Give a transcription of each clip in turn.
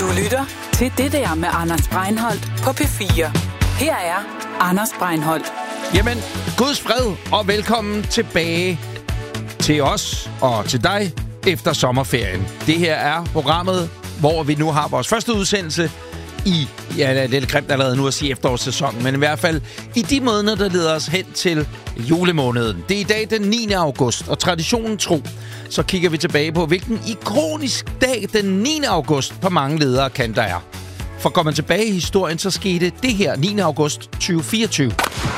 lytter til Det der med Anders Breinholt på P4. Her er Anders Breinholt. Jamen, Guds fred og velkommen tilbage til os og til dig efter sommerferien. Det her er programmet, hvor vi nu har vores første udsendelse i, ja, det er lidt grimt allerede nu at sige efterårssæsonen, men i hvert fald i de måneder, der leder os hen til julemåneden. Det er i dag den 9. august, og traditionen tro, så kigger vi tilbage på, hvilken ikonisk dag den 9. august på mange ledere kanter er. For går man tilbage i historien, så skete det her 9. august 2024.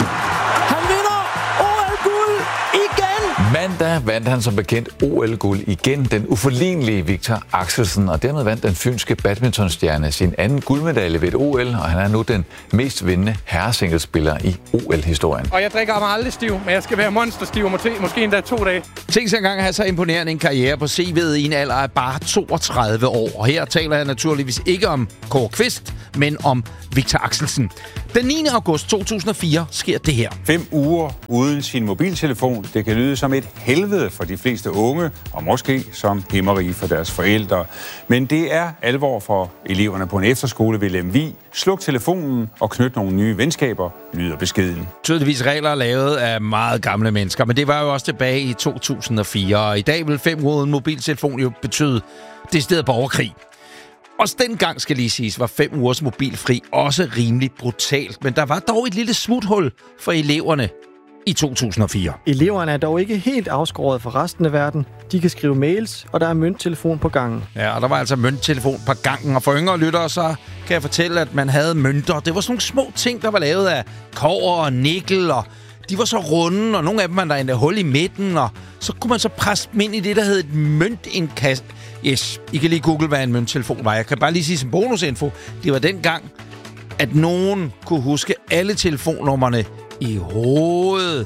Han vinder OL-guld igen! Mandag vandt han som bekendt OL-guld igen, den uforlignelige Victor Axelsen, og dermed vandt den fynske badmintonstjerne sin anden guldmedalje ved et OL, og han er nu den mest vindende herresinglespiller i OL-historien. Og jeg drikker mig aldrig stiv, men jeg skal være monsterstiv, måske endda 2 dage. Tænk sig engang at have så imponerende en karriere på CV'et i en alder af bare 32 år. Og her taler jeg naturligvis ikke om Kåre Kvist, men om Victor Axelsen. Den 9. august 2004 sker det her. 5 uger uden sin mobiltelefon. Det kan lyde som et helvede for de fleste unge, og måske som himmeri for deres forældre. Men det er alvor for eleverne på en efterskole ved Lemvig. Sluk telefonen og knyt nogle nye venskaber, lyder beskeden. Tydeligvis regler lavet af meget gamle mennesker, men det var jo også tilbage i 2004. Og i dag vil 5 uger uden mobiltelefon jo betyde decideret borgerkrig. Også dengang, skal lige siges, var 5 ugers mobilfri også rimelig brutalt. Men der var dog et lille smuthul for eleverne i 2004. Eleverne er dog ikke helt afskåret fra resten af verden. De kan skrive mails, og der er mønttelefon på gangen. Ja, og der var altså mønttelefon på gangen. Og for yngre lyttere, så kan jeg fortælle, at man havde mønter. Det var sådan nogle små ting, der var lavet af kobber og nikkel, og de var så runde, og nogle af dem var der endda hul i midten, og så kunne man så presse dem ind i det, der hed et møntindkast. Yes, I kan lige google, hvad en mønttelefon var. Jeg kan bare lige sige som bonusinfo. Det var dengang, at nogen kunne huske alle telefonnummerne i hovedet.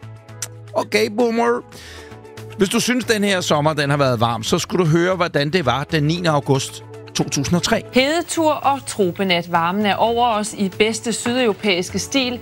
Okay, boomer. Hvis du synes, den her sommer den har været varm, så skulle du høre, hvordan det var den 9. august 2003. Hedetur og tropenat. Varmen er over os i bedste sydeuropæiske stil.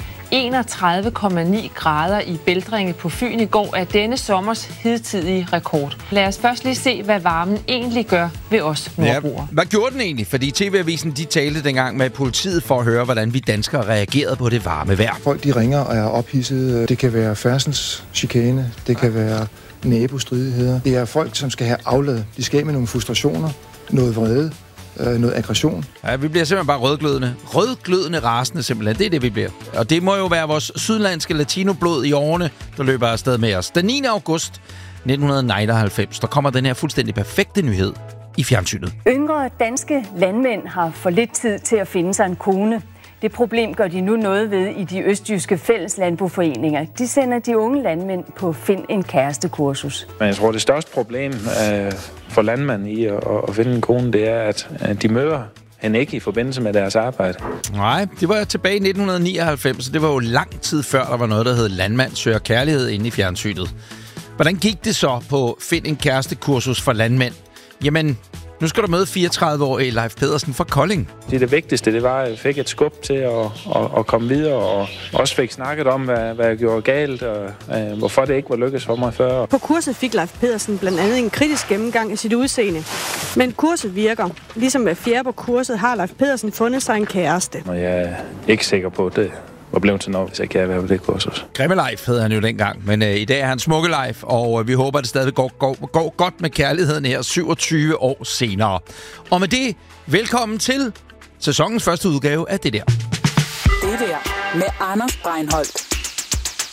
31,9 grader i Bæltringe på Fyn i går er denne sommers hidtidige rekord. Lad os først lige se, hvad varmen egentlig gør ved os nordboere. Ja, hvad gjorde den egentlig? Fordi TV-avisen de talte dengang med politiet for at høre, hvordan vi danskere reagerede på det varme vejr. Folk de ringer og er ophidsede. Det kan være færdselschikane. Det kan være nabostridigheder. Det er folk, som skal have aflad. De skal med nogle frustrationer, noget vrede, noget aggression. Ja, vi bliver simpelthen bare rødglødende. Rødglødende rasende simpelthen. Det er det, vi bliver. Og det må jo være vores sydlandske latinoblod i årene, der løber afsted med os. Den 9. august 1999, der kommer den her fuldstændig perfekte nyhed i fjernsynet. Yngre danske landmænd har for lidt tid til at finde sig en kone. Det problem gør de nu noget ved i de østjyske fælleslandboforeninger. De sender de unge landmænd på Find en kæreste-kursus. Men jeg tror, det største problem for landmænd i at finde en kone, det er, at de møder hende ikke i forbindelse med deres arbejde. Nej, det var tilbage i 1999, så det var jo lang tid før, der var noget, der hed Landmand søger kærlighed inde i fjernsynet. Hvordan gik det så på Find en kæreste-kursus for landmænd? Jamen, nu skal du møde 34-årige Leif Pedersen fra Kolding. Det vigtigste, det var, at jeg fik et skub til at komme videre, og også fik snakket om, hvad jeg gjorde galt, og hvorfor det ikke var lykkedes for mig før. På kurset fik Leif Pedersen blandt andet en kritisk gennemgang af sit udseende. Men kurset virker. Ligesom hver fjerde på kurset har Leif Pedersen fundet sig en kæreste. Og jeg er ikke sikker på det. Og blev til noget, hvis jeg kan være på det kursus. Grimme Leif hed han jo dengang, men i dag er han smukke Leif, og vi håber, at det stadig går godt med kærligheden her 27 år senere. Og med det, velkommen til sæsonens første udgave af Det der. Det der med Anders Breinholt.